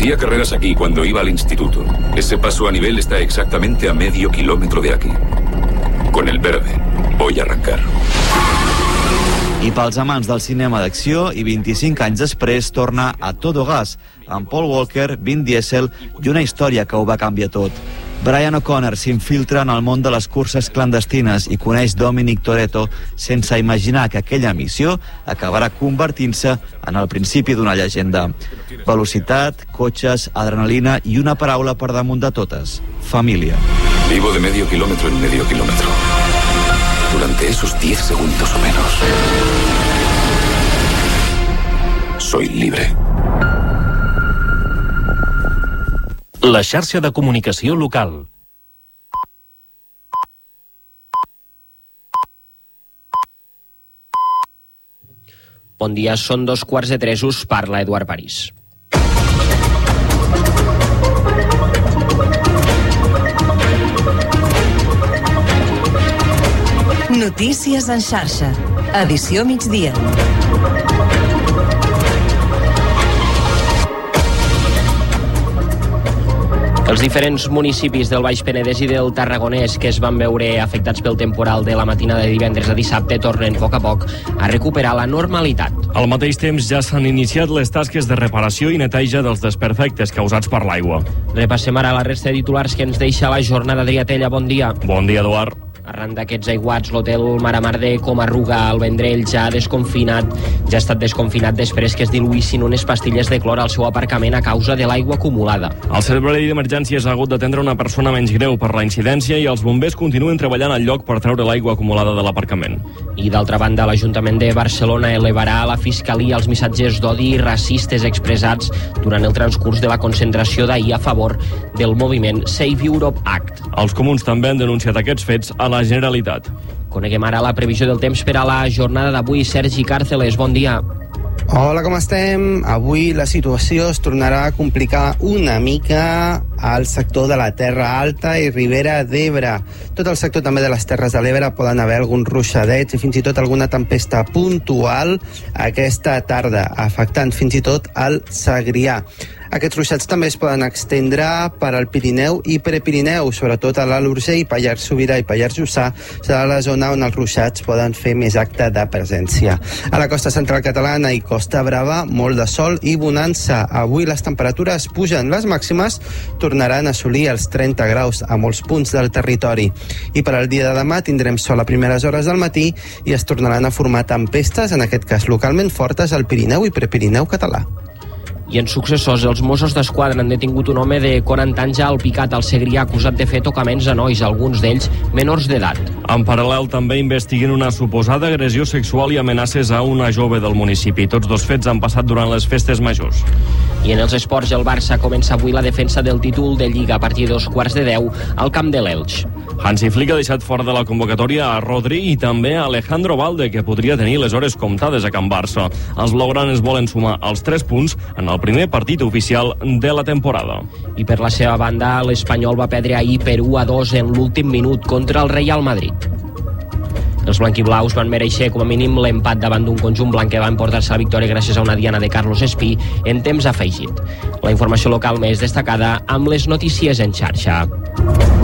Hacía carreras aquí cuando iba al instituto. Ese paso a nivel está exactamente a medio kilómetro de aquí. Con el verde voy a arrancar. I pels amants del cinema d'acció, i 25 anys després torna a Todo Gas, amb Paul Walker, Vin Diesel i una història que ho va canviar tot. Brian O'Connor s'infiltra en el món de les curses clandestines i coneix Dominic Toretto sense imaginar que aquella missió acabarà convertint-se en el principi d'una llegenda. Velocitat, cotxes, adrenalina i una paraula per damunt de totes: família. Vivo de medio kilómetro en medio kilómetro. Durante esos 10 segundos o menos, soy libre. La xarxa de comunicació local. Bon dia, són 2:15, us parla Eduard París. Notícies en xarxa. Edició migdia. Els diferents municipis del Baix Penedès i del Tarragonès que es van veure afectats pel temporal de la matinada de divendres a dissabte tornen a poc a recuperar la normalitat. Al mateix temps ja s'han iniciat les tasques de reparació i neteja dels desperfectes causats per l'aigua. Repassem ara la resta de titulars que ens deixa la jornada. Adrià Tella, bon dia. Bon dia, Eduard. Arran d'aquests aiguats, l'hotel Maramar de Comarruga al Vendrell ja ha estat desconfinat després que es diluïssin unes pastilles de clor al seu aparcament a causa de l'aigua acumulada. El servei d'emergències ha hagut d'atendre una persona menys greu per la incidència i els bombers continuen treballant al lloc per treure l'aigua acumulada de l'aparcament. I d'altra banda, l'Ajuntament de Barcelona elevarà a la Fiscalia els missatges d'odi racistes expressats durant el transcurs de la concentració d'ahir a favor del moviment Save Europe Act. Els comuns també han denunciat aquests fets a la Generalitat. Coneguem ara la previsió del temps per a la jornada d'avui. Sergi Càrceles, bon dia. Hola, com estem? Avui la situació es tornarà a complicar una mica al sector de la Terra Alta i Ribera d'Ebre. Tot el sector també de les Terres de l'Ebre poden haver alguns ruixadets i fins i tot alguna tempesta puntual aquesta tarda, afectant fins i tot el Segrià. Aquests ruixats també es poden extendre per al Pirineu i Prepirineu, sobretot a l'Alt Urgell, Pallars Sobirà i Pallars Jussà, serà la zona on els ruixats poden fer més acte de presència. A la costa central catalana i Costa Brava, molt de sol i bonança. Avui les temperatures pugen, les màximes tornaran a assolir els 30 graus a molts punts del territori. I per al dia de demà tindrem sol a primeres hores del matí i es tornaran a formar tempestes, en aquest cas localment fortes, al Pirineu i Prepirineu català. I en successors, els Mossos d'Esquadra han detingut un home de 40 anys al Picat, al Segrià, acusat de fer tocaments a nois, alguns d'ells menors d'edat. En paral·lel també investiguen una suposada agressió sexual i amenaces a una jove del municipi. Tots dos fets han passat durant les festes majors. I en els esports, el Barça comença avui la defensa del títol de Lliga a partir de 2:15 al camp de l'Elx. Hansi Flick ha deixat fora de la convocatòria a Rodri i també a Alejandro Balde, que podria tenir les hores comptades a Can Barça. Els blaugranes volen sumar els 3 punts en el primer partit oficial de la temporada. I per la seva banda, l'Espanyol va perdre ahir per 1-2 en l'últim minut contra el Real Madrid. Els blanquiblaus van mereixer com a mínim l'empat davant d'un conjunt blanc que va emportar-se la victòria gràcies a una diana de Carlos Espí en temps afegit. La informació local més destacada amb les notícies en xarxa.